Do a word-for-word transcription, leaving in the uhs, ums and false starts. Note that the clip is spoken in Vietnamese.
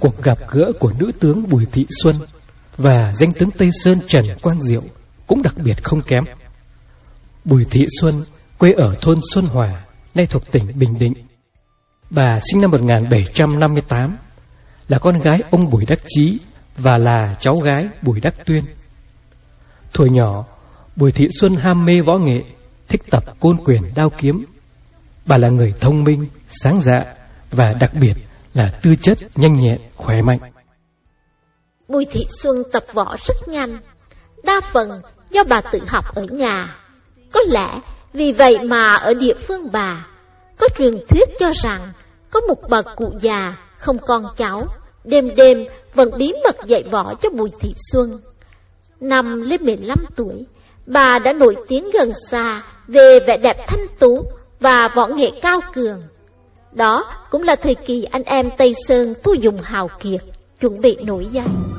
cuộc gặp gỡ của nữ tướng Bùi Thị Xuân và danh tướng Tây Sơn Trần Quang Diệu cũng đặc biệt không kém. Bùi Thị Xuân quê ở thôn Xuân Hòa, nay thuộc tỉnh Bình Định. Bà sinh năm một nghìn bảy trăm năm mươi tám, là con gái ông Bùi Đắc Chí và là cháu gái Bùi Đắc Tuyên. Thuở nhỏ, Bùi Thị Xuân ham mê võ nghệ, thích tập côn quyền đao kiếm. Bà là người thông minh, sáng dạ và đặc biệt là tư chất nhanh nhẹn, khỏe mạnh. Bùi Thị Xuân tập võ rất nhanh, đa phần do bà tự học ở nhà. Có lẽ vì vậy mà ở địa phương bà có truyền thuyết cho rằng có một bậc cụ già không con cháu, đêm đêm vẫn bí mật dạy võ cho Bùi Thị Xuân. Năm lên mười lăm tuổi, bà đã nổi tiếng gần xa về vẻ đẹp thanh tú và võ nghệ cao cường. Đó cũng là thời kỳ anh em Tây Sơn thu dùng hào kiệt, chuẩn bị nổi danh.